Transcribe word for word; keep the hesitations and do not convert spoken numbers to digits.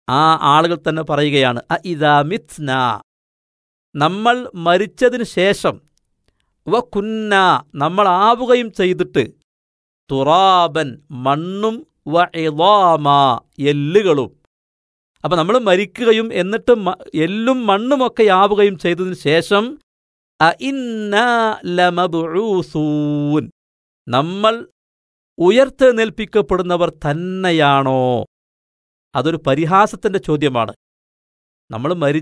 ആ ആളുകൾ തന്നെ പറയുകയാണ്, അ ഇദാ മിത്ന, നമ്മൾ മരിച്ചതിന് ശേഷം, വ കുന്ന, നമ്മൾ ആവുകയും ചെയ്തിട്ട്, തുറാബൻ, മണ്ണും, വ ഇളാമ, എല്ലുകളും. അപ്പം നമ്മൾ മരിക്കുകയും എന്നിട്ട് എല്ലും മണ്ണുമൊക്കെ ആവുകയും ചെയ്തതിന് ശേഷം, അ ഇന്നാ ലമബ്ഊസൂൻ, നമ്മൾ ഉയർത്തെഴുന്നേൽപ്പിക്കപ്പെടുന്നവർ തന്നെയാണോ? അതൊരു പരിഹാസത്തിന്റെ ചോദ്യമാണ്. നമ്മൾ മരി